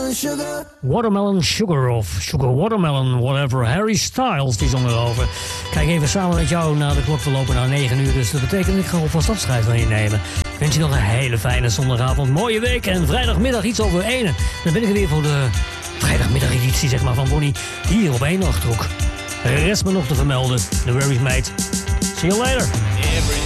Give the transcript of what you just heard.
Watermelon Sugar of Sugar Watermelon, whatever. Harry Styles, die zong erover. Kijk even samen met jou naar de klok te lopen naar 9 uur. Dus dat betekent dat ik ga alvast afscheid van je nemen. Ik wens je nog een hele fijne zondagavond, mooie week. En vrijdagmiddag iets over 1. Dan ben ik er weer voor de vrijdagmiddageditie, zeg maar, van Bonnie. Hier op 1 Nachtrock. Rest me nog te vermelden. The Worries Mate. See you later.